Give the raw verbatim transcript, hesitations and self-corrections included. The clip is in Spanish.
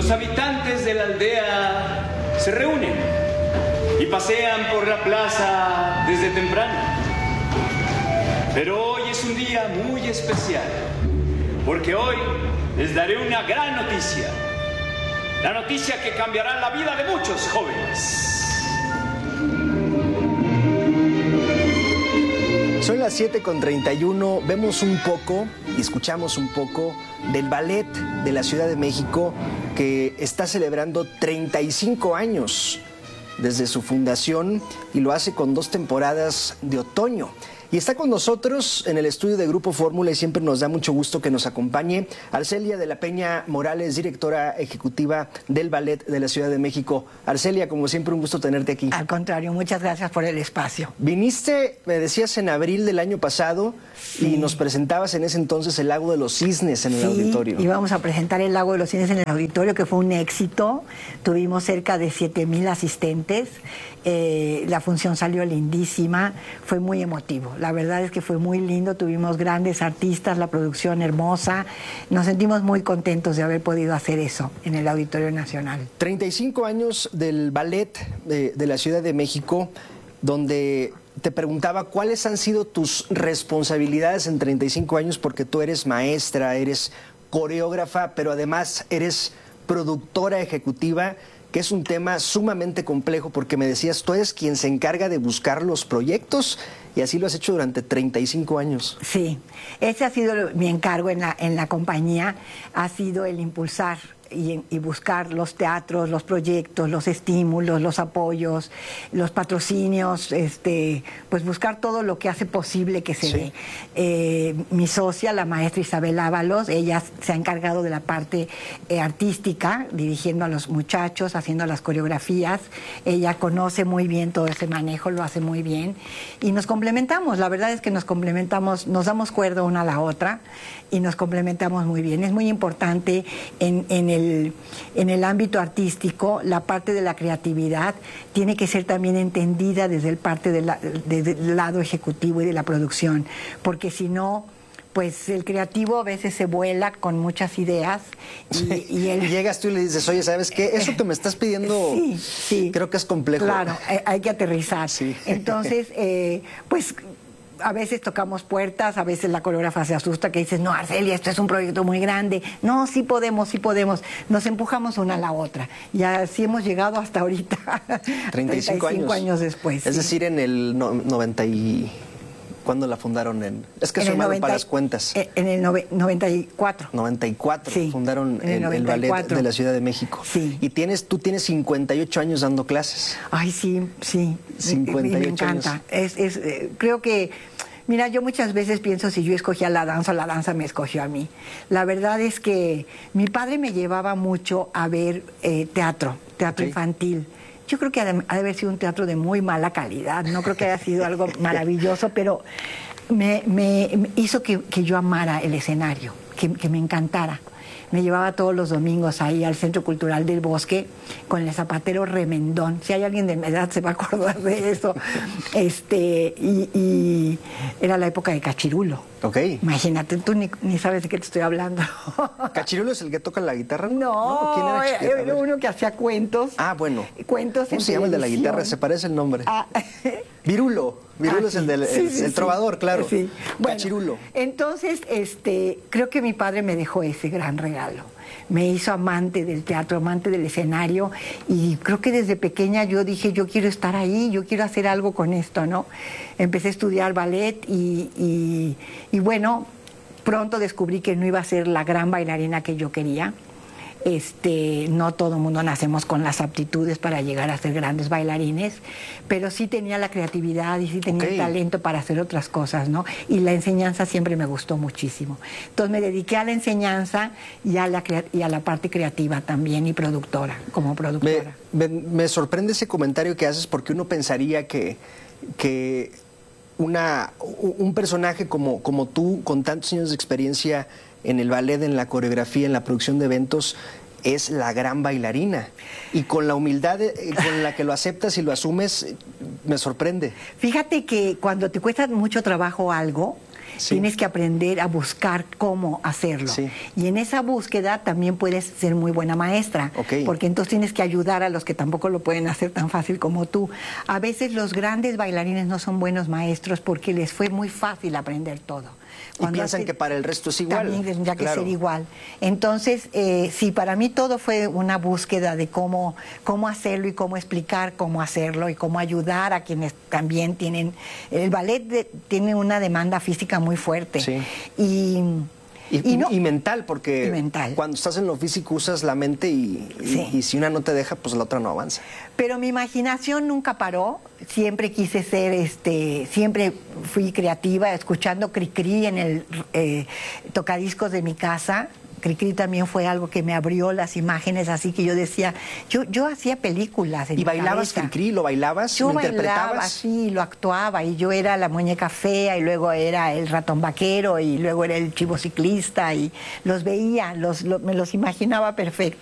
Los habitantes de la aldea se reúnen y pasean por la plaza desde temprano. Pero hoy es un día muy especial, porque hoy les daré una gran noticia. La noticia que cambiará la vida de muchos jóvenes. Son las siete con treinta y uno, vemos un poco y escuchamos un poco del ballet de la Ciudad de México que está celebrando treinta y cinco años desde su fundación y lo hace con dos temporadas de otoño. Y está con nosotros en el estudio de Grupo Fórmula y siempre nos da mucho gusto que nos acompañe Arcelia de la Peña Morales, directora ejecutiva del Ballet de la Ciudad de México. Arcelia, como siempre, un gusto tenerte aquí. Al contrario, muchas gracias por el espacio. Viniste, me decías, en abril del año pasado sí. y nos presentabas en ese entonces el Lago de los Cisnes en el sí, auditorio. Íbamos a presentar el Lago de los Cisnes en el auditorio, que fue un éxito. Tuvimos cerca de siete mil asistentes. Eh, la función salió lindísima, fue muy emotivo. La verdad es que fue muy lindo, tuvimos grandes artistas, la producción hermosa. Nos sentimos muy contentos de haber podido hacer eso en el Auditorio Nacional. treinta y cinco años del ballet de, de la Ciudad de México, donde te preguntaba cuáles han sido tus responsabilidades en treinta y cinco años, porque tú eres maestra, eres coreógrafa, pero además eres productora ejecutiva, que es un tema sumamente complejo, porque me decías, tú eres quien se encarga de buscar los proyectos y así lo has hecho durante treinta y cinco años. Sí, ese ha sido mi encargo en la, en la compañía, ha sido el impulsar y, y buscar los teatros, los proyectos, los estímulos, los apoyos, los patrocinios, este, pues buscar todo lo que hace posible que se sí. dé. Eh, mi socia, la maestra Isabel Ábalos, ella se ha encargado de la parte eh, artística, dirigiendo a los muchachos, haciendo las coreografías. Ella conoce muy bien todo ese manejo, lo hace muy bien. Y nos complementamos, la verdad es que nos complementamos, nos damos cuerda una a la otra y nos complementamos muy bien. Es muy importante en, en el El, en el ámbito artístico, la parte de la creatividad tiene que ser también entendida desde el parte de la, de, del lado ejecutivo y de la producción, porque si no, pues el creativo a veces se vuela con muchas ideas y, sí. y, el... y llegas tú y le dices, oye, ¿sabes qué? Eso que me estás pidiendo sí, sí. creo que es complejo. Claro, hay que aterrizar. Sí. Entonces, eh, pues... a veces tocamos puertas, a veces la coreógrafa se asusta que dices, no, Arcelia, esto es un proyecto muy grande. No, sí podemos, sí podemos. Nos empujamos una a la otra. Y así hemos llegado hasta ahorita. treinta y cinco años. años después. Es sí. decir, en el no, noventa y... ¿Cuándo la fundaron? En... Es que son malas para las cuentas. En el nove, noventa y cuatro. noventa y cuatro sí, fundaron el, el ballet de la Ciudad de México. Sí. Y tienes, tú tienes cincuenta y ocho años dando clases. Ay, sí, sí. cincuenta y ocho me encanta. Años. Es, es, eh, creo que... Mira, yo muchas veces pienso si yo escogía la danza o la danza me escogió a mí. La verdad es que mi padre me llevaba mucho a ver eh, teatro, teatro okay. infantil. Yo creo que ha de, ha de haber sido un teatro de muy mala calidad, no creo que haya sido algo maravilloso, pero me, me, me hizo que, que yo amara el escenario, que, que me encantara. Me llevaba todos los domingos ahí al Centro Cultural del Bosque con el zapatero Remendón. Si hay alguien de mi edad se va a acordar de eso. Este, y, y era la época de Cachirulo. Ok. Imagínate, tú ni, ni sabes de qué te estoy hablando. ¿Cachirulo es el que toca la guitarra? No, ¿no? ¿Quién era, era, era uno que hacía cuentos. Ah, bueno. Cuentos ¿Cómo en se llama el de la televisión? guitarra? Se parece el nombre. Ah. Virulo. Virulo ah, es el del sí, el, sí, el sí. trovador, claro. Sí. Bueno, Cachirulo. Entonces, este, creo que mi padre me dejó ese gran regalo. Me hizo amante del teatro, amante del escenario, y creo que desde pequeña yo dije, yo quiero estar ahí, yo quiero hacer algo con esto, ¿no? Empecé a estudiar ballet y, y, y bueno, pronto descubrí que no iba a ser la gran bailarina que yo quería. Este, no todo el mundo nacemos con las aptitudes para llegar a ser grandes bailarines, pero sí tenía la creatividad y sí tenía okay. el talento para hacer otras cosas, ¿no? Y la enseñanza siempre me gustó muchísimo. Entonces me dediqué a la enseñanza y a la, y a la parte creativa también y productora, como productora. Me, me, me sorprende ese comentario que haces porque uno pensaría que, que una, un personaje como, como tú, con tantos años de experiencia en el ballet, en la coreografía, en la producción de eventos, es la gran bailarina. Y con la humildad con la que lo aceptas y lo asumes, me sorprende. Fíjate que cuando te cuesta mucho trabajo algo, Sí. Tienes que aprender a buscar cómo hacerlo. Sí. Y en esa búsqueda también puedes ser muy buena maestra, Ok. porque entonces tienes que ayudar a los que tampoco lo pueden hacer tan fácil como tú. A veces los grandes bailarines no son buenos maestros porque les fue muy fácil aprender todo. Y piensan que para el resto es igual. También tendría que Claro. ser igual. Entonces, eh, sí, para mí todo fue una búsqueda de cómo, cómo hacerlo y cómo explicar cómo hacerlo y cómo ayudar a quienes también tienen... El ballet de- tiene una demanda física muy fuerte. Sí. Y... Y, y no- y mental, porque Y mental. cuando estás en lo físico usas la mente y, y- Sí. y si una no te deja, pues la otra no avanza. Pero mi imaginación nunca paró. Siempre quise ser, este, siempre fui creativa, escuchando Cricri en el eh, tocadiscos de mi casa. Cricri también fue algo que me abrió las imágenes, así que yo decía, yo, yo hacía películas en ¿Y mi bailabas cabeza. Cricri? ¿Lo bailabas? Yo ¿Lo bailaba, interpretabas? sí, lo actuaba, y yo era la muñeca fea, y luego era el ratón vaquero, y luego era el chivo ciclista, y los veía, los, lo- me los imaginaba perfecto.